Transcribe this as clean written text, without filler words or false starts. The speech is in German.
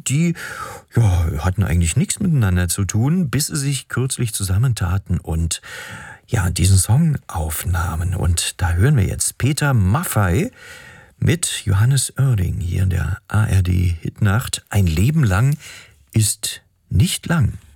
die hatten eigentlich nichts miteinander zu tun, bis sie sich kürzlich zusammentaten und diesen Song aufnahmen. Und da hören wir jetzt Peter Maffay mit Johannes Oerding hier in der ARD Hitnacht. Ein Leben lang ist nicht lang.